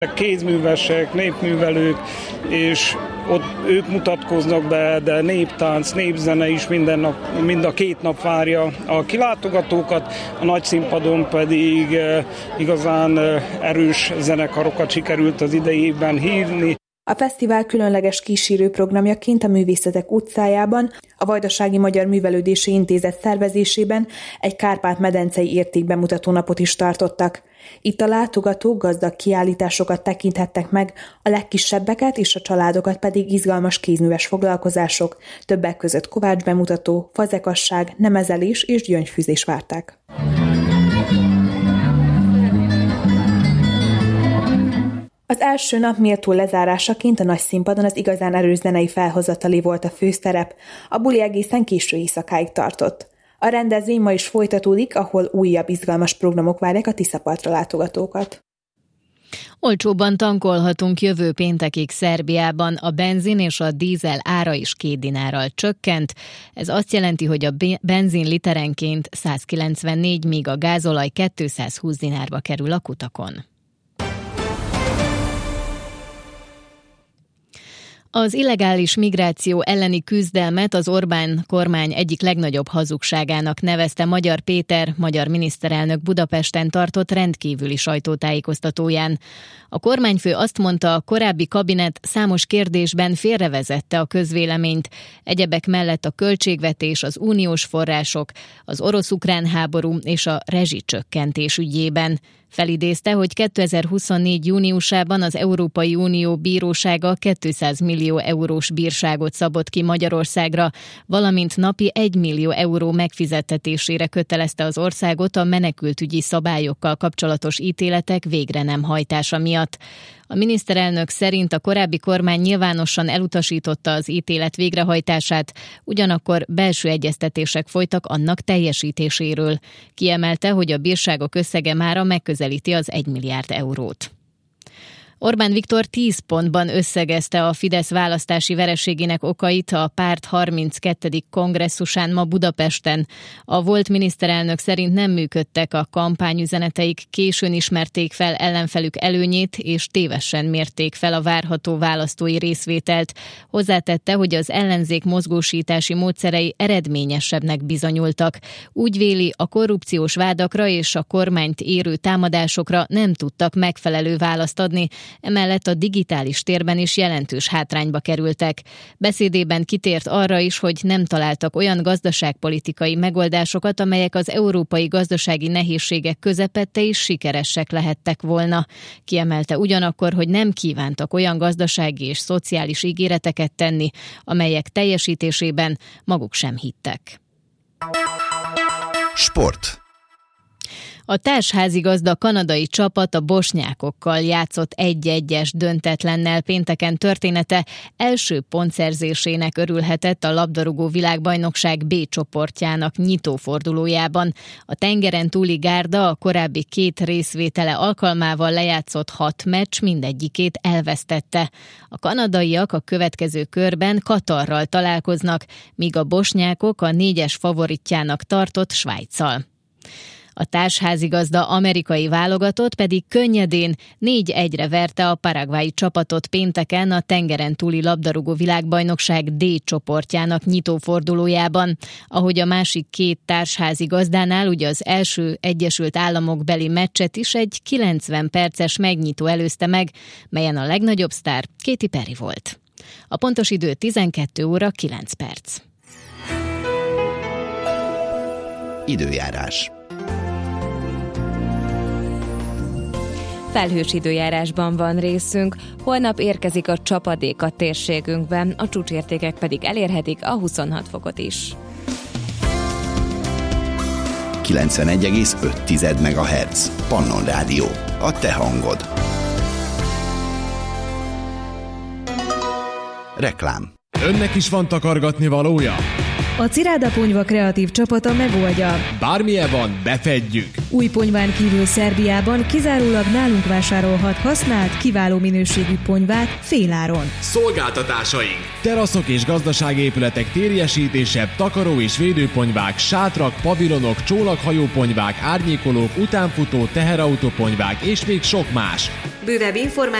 Kézművesek, népművelők, és ott ők mutatkoznak be, de néptánc, népzene is mind a 2 nap várja a kilátogatókat, a nagy színpadon pedig igazán erős zenekarokat sikerült az idei évben hívni. A fesztivál különleges kísérő programjaként a Művészetek utcájában, a Vajdasági Magyar Művelődési Intézet szervezésében egy Kárpát-medencei értékbemutató napot is tartottak. Itt a látogatók gazdag kiállításokat tekinthettek meg, a legkisebbeket és a családokat pedig izgalmas kézműves foglalkozások, többek között kovácsbemutató, fazekasság, nemezelés és gyöngyfűzés várták. Az első nap méltó lezárásaként a nagy színpadon az igazán erős zenei felhozatalé volt a főszerep, a buli egészen késő éjszakáig tartott. A rendezvény ma is folytatódik, ahol újabb izgalmas programok várják a Tiszapartra látogatókat. Olcsóbban tankolhatunk jövő péntekig Szerbiában, a benzin és a dízel ára is 2 dinárral csökkent. Ez azt jelenti, hogy a benzin literenként 194, míg a gázolaj 220 dinárba kerül a kutakon. Az illegális migráció elleni küzdelmet az Orbán kormány egyik legnagyobb hazugságának nevezte Magyar Péter, magyar miniszterelnök Budapesten tartott rendkívüli sajtótájékoztatóján. A kormányfő azt mondta, a korábbi kabinet számos kérdésben félrevezette a közvéleményt, egyebek mellett a költségvetés, az uniós források, az orosz-ukrán háború és a rezsicsökkentés ügyében. Felidézte, hogy 2024. júniusában az Európai Unió bírósága 200 millió eurós bírságot szabott ki Magyarországra, valamint napi 1 millió euró megfizettetésére kötelezte az országot a menekültügyi szabályokkal kapcsolatos ítéletek végre nem hajtása miatt. A miniszterelnök szerint a korábbi kormány nyilvánosan elutasította az ítélet végrehajtását, ugyanakkor belső egyeztetések folytak annak teljesítéséről. Kiemelte, hogy a bírságok összege mára megközelíti az 1 milliárd eurót. Orbán Viktor 10 pontban összegezte a Fidesz választási vereségének okait a párt 32. kongresszusán ma Budapesten. A volt miniszterelnök szerint nem működtek a kampányüzeneteik, későn ismerték fel ellenfelük előnyét, és tévesen mérték fel a várható választói részvételt. Hozzátette, hogy az ellenzék mozgósítási módszerei eredményesebbnek bizonyultak. Úgy véli, a korrupciós vádakra és a kormányt érő támadásokra nem tudtak megfelelő választ adni, emellett a digitális térben is jelentős hátrányba kerültek. Beszédében kitért arra is, hogy nem találtak olyan gazdaságpolitikai megoldásokat, amelyek az európai gazdasági nehézségek közepette is sikeresek lehettek volna. Kiemelte ugyanakkor, hogy nem kívántak olyan gazdasági és szociális ígéreteket tenni, amelyek teljesítésében maguk sem hittek. Sport. A társházigazda kanadai csapat a bosnyákokkal játszott 1-1-es döntetlennel. Pénteken története első pontszerzésének örülhetett a labdarúgó világbajnokság B csoportjának nyitófordulójában. A tengeren túli gárda a korábbi 2 részvétele alkalmával lejátszott 6 meccs mindegyikét elvesztette. A kanadaiak a következő körben Katarral találkoznak, míg a bosnyákok a 4-es favoritjának tartott Svájccal. A társházigazda amerikai válogatott pedig könnyedén 4-1-re verte a paraguayi csapatot pénteken a tengeren túli labdarúgó világbajnokság D csoportjának nyitófordulójában. Ahogy a másik 2 társházigazdánál, ugye az első Egyesült Államok beli meccset is egy 90 perces megnyitó előzte meg, melyen a legnagyobb sztár Katy Perry volt. A pontos idő 12 óra 9 perc. Időjárás. Felhős időjárásban van részünk, holnap érkezik a csapadék a térségünkben, a csúcsértékek pedig elérhetik a 26 fokot is. 91,5 MHz. Pannon Rádió. A te hangod. Reklám. Önnek is van takargatni valója? A Ciráda Ponyva kreatív csapata megoldja. Bármilyen van, befedjük. Új ponyván kívül Szerbiában kizárólag nálunk vásárolhat használt, kiváló minőségű ponyvát féláron. Szolgáltatásaink: teraszok és gazdaságépületek térjesítése, takaró és védőponyvák, sátrak, pavilonok, csónakhajóponyvák, árnyékolók, utánfutó, teherautóponyvák és még sok más. Bővebb információ